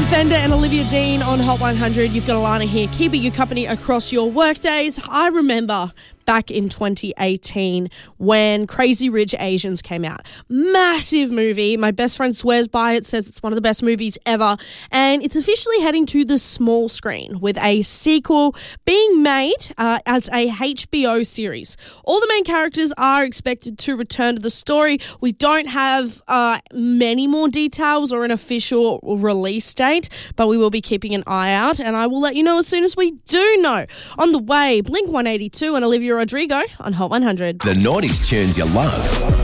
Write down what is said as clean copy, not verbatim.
Fender and Olivia Dean on Hot 100. You've got Alana here, keeping you company across your workdays. I remember back in 2018 when Crazy Rich Asians came out. Massive movie. My best friend swears by it, says it's one of the best movies ever. And it's officially heading to the small screen with a sequel being made as a HBO series. All the main characters are expected to return to the story. We don't have many more details or an official release date, but we will be keeping an eye out, and I will let you know as soon as we do know. On the way, Blink 182 and Olivia Rodrigo on Hot 100. The 90s tunes you love.